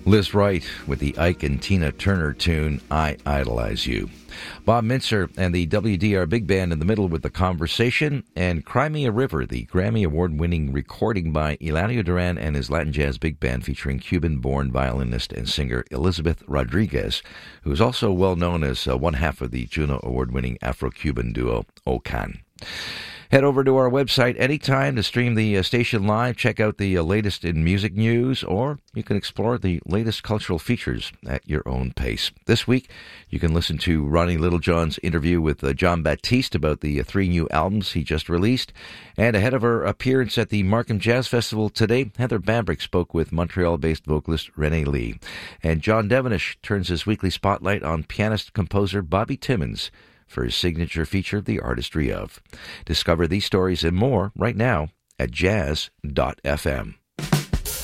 Liz Wright with the Ike and Tina Turner tune, I Idolize You. Bob Mintzer and the WDR Big Band in the middle with The Conversation, and Cry Me a River, the Grammy Award-winning recording by Eladio Duran and his Latin Jazz Big Band featuring Cuban-born violinist and singer Elizabeth Rodriguez, who is also well known as one half of the Juno Award-winning Afro-Cuban duo Okan. Head over to our website anytime to stream the station live, check out the latest in music news, or you can explore the latest cultural features at your own pace. This week, you can listen to Ronnie Littlejohn's interview with Jon Batiste about the 3 new albums he just released. And ahead of her appearance at the Markham Jazz Festival today, Heather Bambrick spoke with Montreal-based vocalist Renee Lee. And John Devenish turns his weekly spotlight on pianist-composer Bobby Timmons for his signature feature, The Artistry Of. Discover these stories and more right now at jazz.fm.